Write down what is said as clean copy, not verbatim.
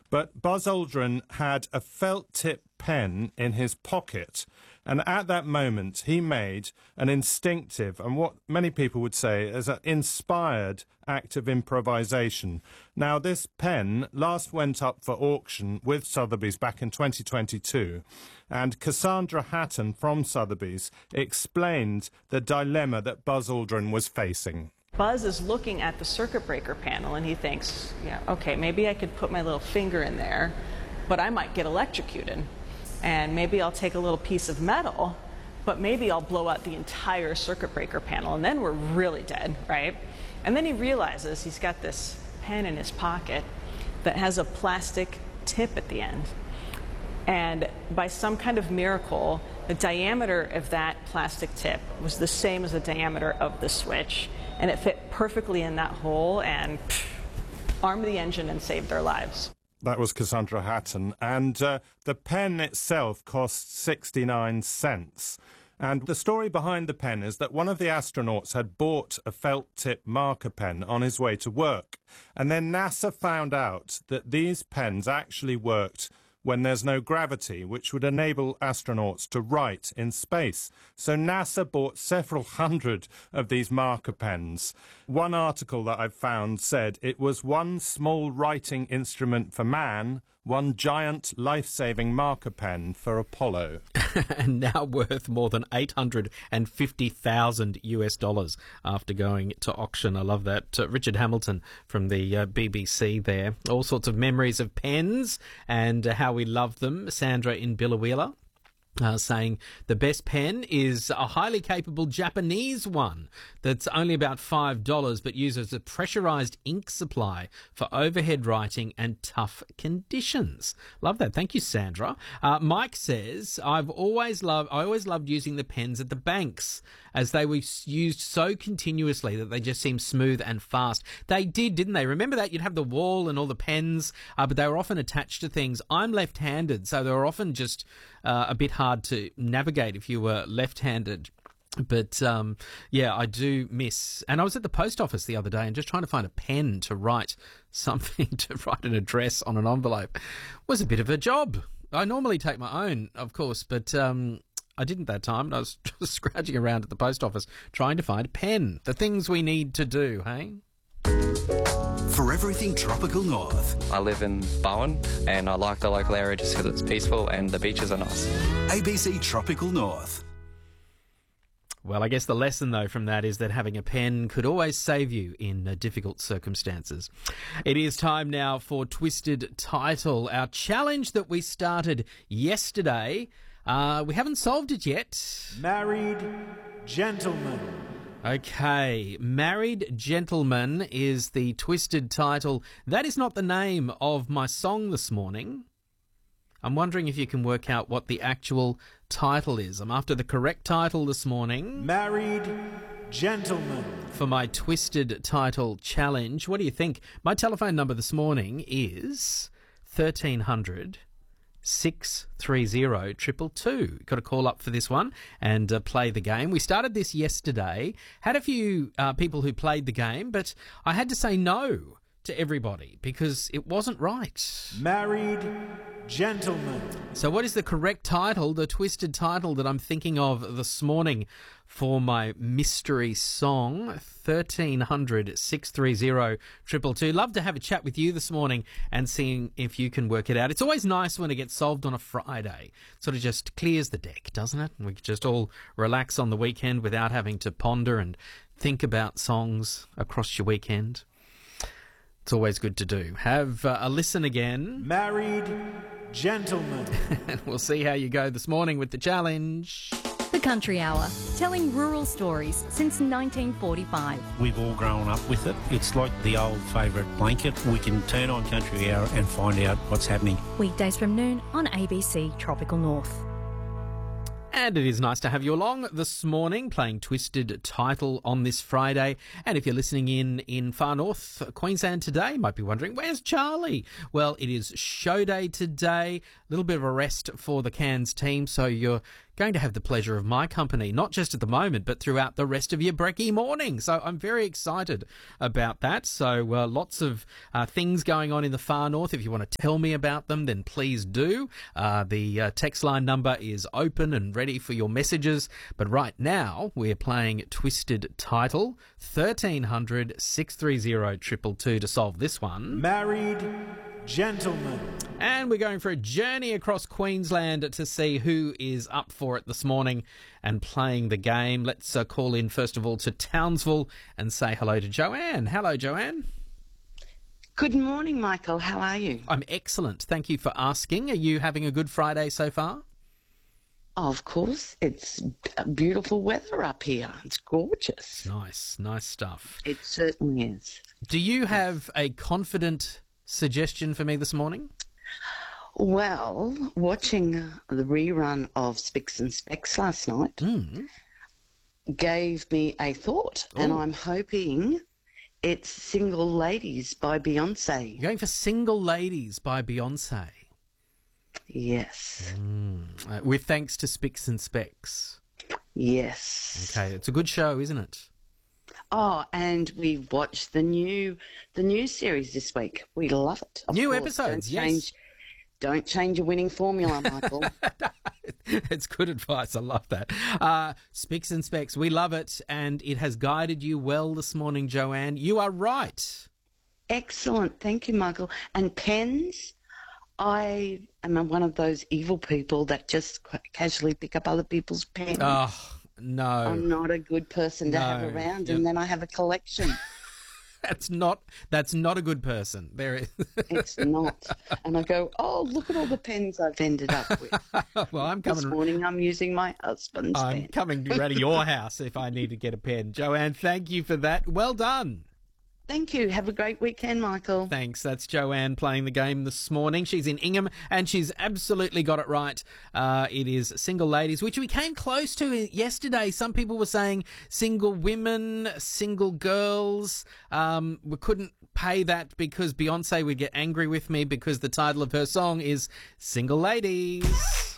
But Buzz Aldrin had a felt-tip pen in his pocket, and at that moment he made an instinctive and what many people would say is an inspired act of improvisation. Now, this pen last went up for auction with Sotheby's back in 2022, and Cassandra Hatton from Sotheby's explained the dilemma that Buzz Aldrin was facing. Buzz is looking at the circuit breaker panel and he thinks, yeah, okay, maybe I could put my little finger in there, but I might get electrocuted. And maybe I'll take a little piece of metal, but maybe I'll blow out the entire circuit breaker panel, and then we're really dead, right? And then he realizes he's got this pen in his pocket that has a plastic tip at the end. And by some kind of miracle, the diameter of that plastic tip was the same as the diameter of the switch, and it fit perfectly in that hole and armed the engine and saved their lives. That was Cassandra Hatton, and the pen itself cost 69 cents. And the story behind the pen is that one of the astronauts had bought a felt-tip marker pen on his way to work, and then NASA found out that these pens actually worked when there's no gravity, which would enable astronauts to write in space. So NASA bought several hundred of these marker pens. One article that I've found said it was one small writing instrument for man, one giant life-saving marker pen for Apollo. And now worth more than $850,000 after going to auction. I love that. Richard Hamilton from the BBC there. All sorts of memories of pens and how we love them. Sandra in Biloela. Saying the best pen is a highly capable Japanese one that's only about $5 but uses a pressurized ink supply for overhead writing and tough conditions. Love that. Thank you, Sandra. Mike says, I always loved using the pens at the banks as they were used so continuously that they just seemed smooth and fast. They did, didn't they? Remember that? You'd have the wall and all the pens, but they were often attached to things. I'm left-handed, so they were often just a bit hard to navigate if you were left-handed. But, yeah, I do miss... And I was at the post office the other day and just trying to find a pen to write something, to write an address on an envelope was a bit of a job. I normally take my own, of course, but I didn't that time. And I was just scrounging around at the post office trying to find a pen. The things we need to do, hey? For everything Tropical North. I live in Bowen and I like the local area just because it's peaceful and the beaches are nice. ABC Tropical North. Well, I guess the lesson, though, from that is that having a pen could always save you in difficult circumstances. It is time now for Twisted Title, our challenge that we started yesterday. We haven't solved it yet. Married Gentleman. Okay, Married Gentleman is the twisted title. That is not the name of my song this morning. I'm wondering if you can work out what the actual title is. I'm after the correct title this morning. Married Gentleman. For my twisted title challenge. What do you think? My telephone number this morning is 1300 630 222. Got to call up for this one and play the game. We started this yesterday. Had a few people who played the game, but I had to say no to everybody because it wasn't right. Married Gentleman. So what is the correct title, the twisted title that I'm thinking of this morning for my mystery song? 1300 630 222. Love to have a chat with you this morning and seeing if you can work it out. It's always nice when it gets solved on a Friday. Sort of just clears the deck, doesn't it? We can just all relax on the weekend without having to ponder and think about songs across your weekend. It's always good to do. Have a listen again. Married Gentleman. And we'll see how you go this morning with the challenge. The Country Hour, telling rural stories since 1945. We've all grown up with it. It's like the old favourite blanket. We can turn on Country Hour and find out what's happening. Weekdays from noon on ABC Tropical North. And it is nice to have you along this morning, playing Twisted Title on this Friday. And if you're listening in far north Queensland today, you might be wondering, where's Charlie? Well, it is show day today. A little bit of a rest for the Cairns team, so you're going to have the pleasure of my company, not just at the moment, but throughout the rest of your brekkie morning. So I'm very excited about that. So lots of things going on in the far north. If you want to tell me about them, then please do. The text line number is open and ready for your messages. But right now, we're playing Twisted Title, 1300 630 222 to solve this one. Married gentleman. And we're going for a journey across Queensland to see who is up for it this morning and playing the game. Let's call in, first of all, to Townsville and say hello to Joanne. Hello, Joanne. Good morning, Michael. How are you? I'm excellent. Thank you for asking. Are you having a good Friday so far? Of course. It's beautiful weather up here. It's gorgeous. Nice stuff. It certainly is. Do you have a confident suggestion for me this morning? Well, watching the rerun of Spicks and Specks last night gave me a thought, and I'm hoping it's Single Ladies by Beyonce. You're going for Single Ladies by Beyonce? Yes. With thanks to Spicks and Specks? Yes. Okay, it's a good show, isn't it? Oh, and we watched the new series this week. We love it. New episodes, yes. Don't change your winning formula, Michael. It's good advice. I love that. Spicks and Specks, we love it, and it has guided you well this morning, Joanne. You are right. Excellent. Thank you, Michael. And pens, I am one of those evil people that just casually pick up other people's pens. Oh, no. I'm not a good person to have around, and then I have a collection. That's not a good person. There is. It's not. And I go, oh, look at all the pens I've ended up with. Well, I'm coming. This morning I'm using my husband's pen. I'm coming around to your house if I need to get a pen. Joanne, thank you for that. Well done. Thank you. Have a great weekend, Michael. Thanks. That's Joanne playing the game this morning. She's in Ingham, and she's absolutely got it right. It is Single Ladies, which we came close to yesterday. Some people were saying single women, single girls. We couldn't pay that because Beyonce would get angry with me because the title of her song is Single Ladies.